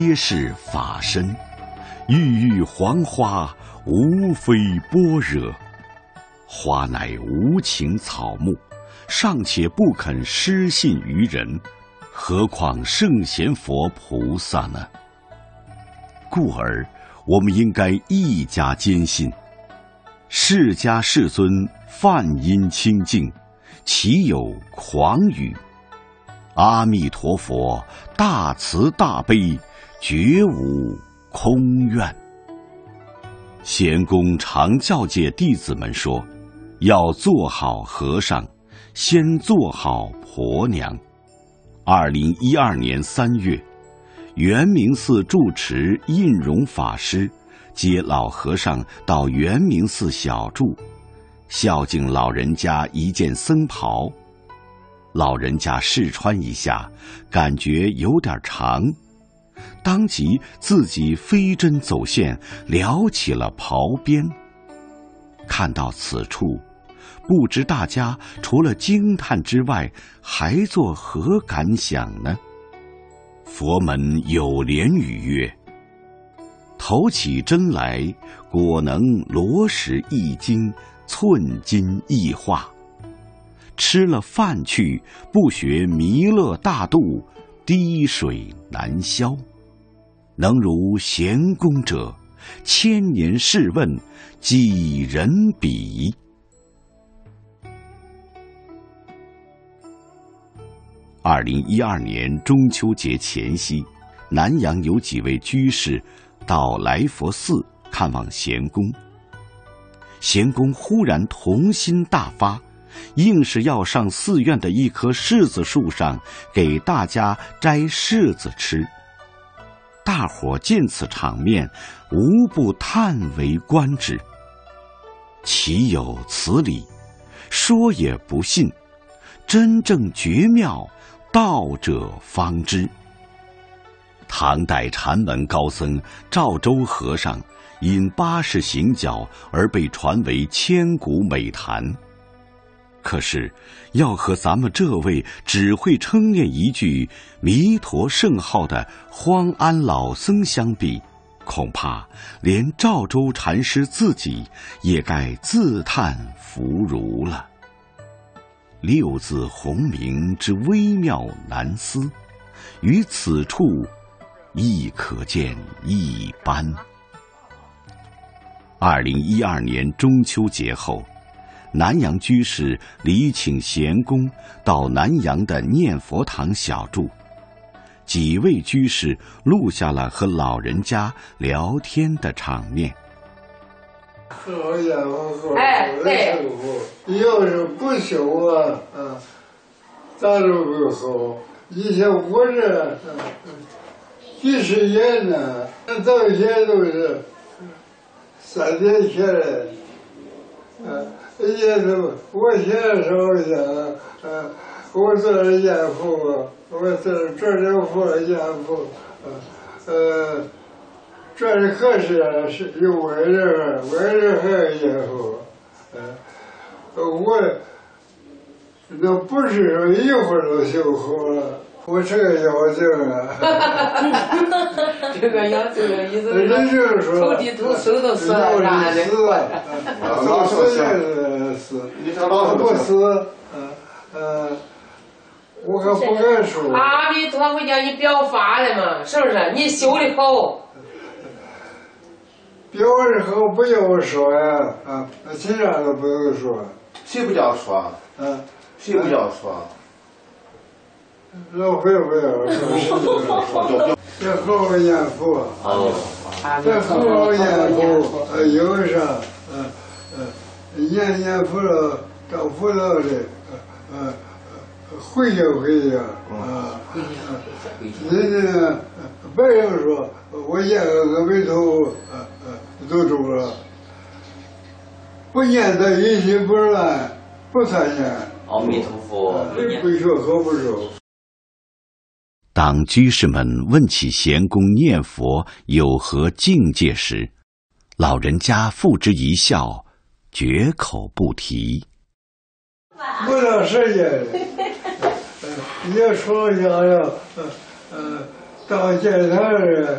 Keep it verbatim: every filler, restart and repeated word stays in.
皆是法身，郁郁黄花，无非般若。花乃无情草木，尚且不肯失信于人，何况圣贤佛菩萨呢？故而我们应该一加坚信，释迦世尊梵音清净，岂有诳语？阿弥陀佛大慈大悲，绝无空愿。贤公常教诫弟子们说，要做好和尚，先做好婆娘。二零一二年三月，圆明寺住持印容法师接老和尚到圆明寺小住，孝敬老人家一件僧袍。老人家试穿一下，感觉有点长，当即自己飞针走线撩起了袍边。看到此处，不知大家除了惊叹之外，还作何感想呢？佛门有莲语曰：头起针来，果能罗石一斤，寸金一化。吃了饭去，不学弥勒大度，滴水难消。能如贤公者，千年试问，几人比？二零一二年中秋节前夕，南阳有几位居士到来佛寺看望贤公。贤公忽然童心大发，硬是要上寺院的一棵柿子树上给大家摘柿子吃。大伙见此场面，无不叹为观止。岂有此理？说也不信，真正绝妙，道者方知。唐代禅门高僧赵州和尚因八十行脚而被传为千古美谈。可是要和咱们这位只会称念一句弥陀圣号的荒安老僧相比，恐怕连赵州禅师自己也该自叹弗如了。六字洪名之微妙难思，于此处亦可见一斑。二零一二年中秋节后，南阳居士礼请贤公到南阳的念佛堂小住，几位居士录下了和老人家聊天的场面。 好家伙，哎，对，要是不修啊，啊，咋都不好。以前我这几十年呢，到现在都是三天前来，啊。也是，我现在说一下，呃，我做了严父，我做做了父严父，呃，呃，这的可是是有外人，外人还有严父，呃，我那不是说一会儿就修好了，我这个妖精啊， 这个妖精的意思是，就是说， 投地图手都死了，啥的， 老死也死，老不死，嗯呃，我可不敢说。 阿弥陀佛叫你表法的嘛，是不是？你修的好。 表的好不要说呀，啊，其他都不用说。 谁不叫说？ 嗯， 谁不叫说？ 老会不要说，要好好念佛，要好好念佛，呃，有啥，呃呃，念念佛了，找佛了的，呃呃，回想回想啊，人家别人说我念个阿弥陀佛，呃呃，都中了，不念的一心不乱，不参念。 阿弥陀佛， 不说和不说。 当居士们问起贤公念佛有何境界时，老人家付之一笑，绝口不提。 不到时间，你要说想要，呃呃， 到现在。